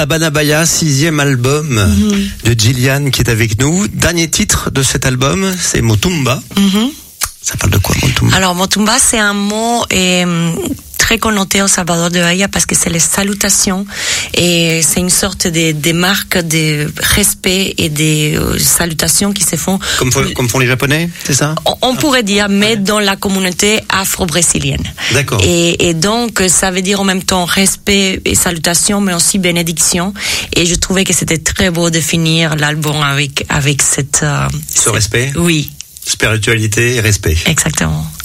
Abanabaya, 6e album de Gillian qui est avec nous. Dernier titre de cet album, c'est Motumba. Ça parle de quoi, Motumba? Alors, Motumba, c'est un mot très connoté au Salvador de Bahia parce que c'est les salutations et c'est une sorte de marque de respect et des salutations qui se font. Comme font les Japonais, c'est ça? On pourrait dire, mais dans la communauté afro-brésilienne. D'accord. Et donc, ça veut dire en même temps respect et salutation, mais aussi bénédiction. Et je trouvais que c'était très beau de finir l'album avec ce respect. Oui. Spiritualité et respect. Exactement.